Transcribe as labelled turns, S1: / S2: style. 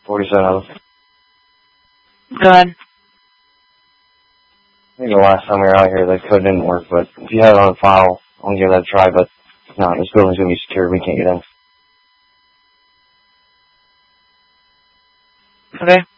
S1: 47 of them.
S2: Go ahead.
S1: I think the last time we were out here, the code didn't work, but if you have it on file, I'll give that a try, but no, this building's going to be secured. We can't get in.
S2: Okay.